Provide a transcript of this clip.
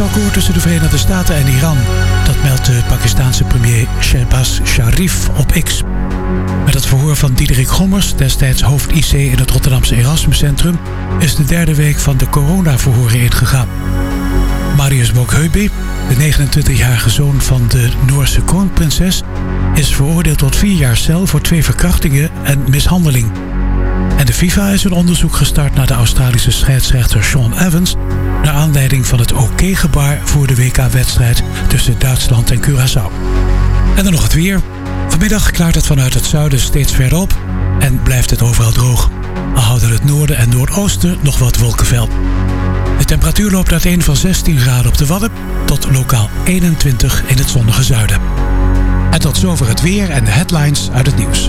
vredesakkoord tussen de Verenigde Staten en Iran. Dat meldt de Pakistanse premier Shehbaz Sharif op X. Met het verhoor van Diederik Gommers, destijds hoofd IC in het Rotterdamse Erasmuscentrum, is de derde week van de coronaverhoren ingegaan. Marius Bogheubi, de 29-jarige zoon van de Noorse kroonprinses, is veroordeeld tot 4 jaar cel voor 2 verkrachtingen en mishandeling. En de FIFA is een onderzoek gestart naar de Australische scheidsrechter Sean Evans, naar aanleiding van het OK-gebaar voor de WK-wedstrijd tussen Duitsland en Curaçao. En dan nog het weer. Vanmiddag klaart het vanuit het zuiden steeds verder op en blijft het overal droog. Al houden het noorden en noordoosten nog wat wolkenveld. De temperatuur loopt uiteen van 16 graden op de Wadden tot lokaal 21 in het zonnige zuiden. En tot zover het weer en de headlines uit het nieuws.